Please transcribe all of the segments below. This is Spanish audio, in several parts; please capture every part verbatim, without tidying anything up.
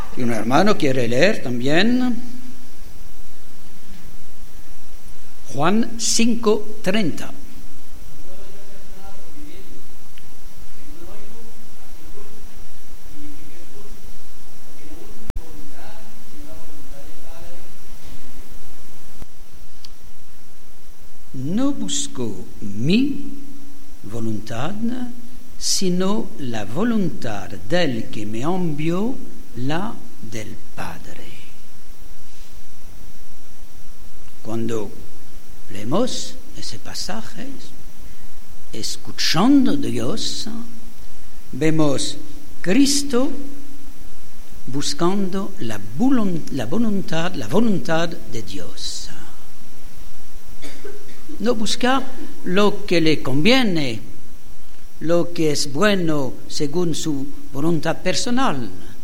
Si un hermano quiere leer también, Juan cinco treinta. No busco mi voluntad, sino la voluntad del que me envió, la del Padre. Cuando leemos ese pasaje, escuchando a Dios, vemos Cristo buscando la, la voluntad, la voluntad de Dios. No busca lo que le conviene, lo que es bueno según su voluntad personal.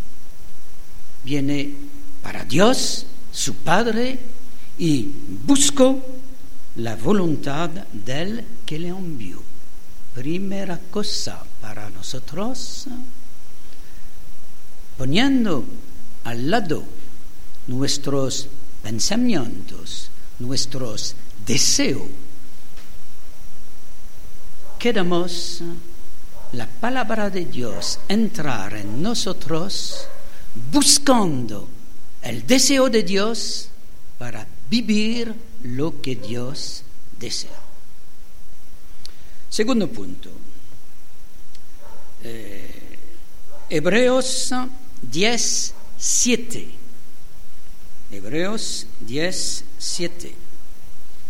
Viene para Dios, su Padre, y busco la voluntad del que le envió. Primera cosa para nosotros, poniendo al lado nuestros pensamientos, nuestros deseos, queremos la palabra de Dios entrar en nosotros, buscando el deseo de Dios para vivir lo que Dios desea. Segundo punto, eh, Hebreos diez siete. Hebreos diez siete.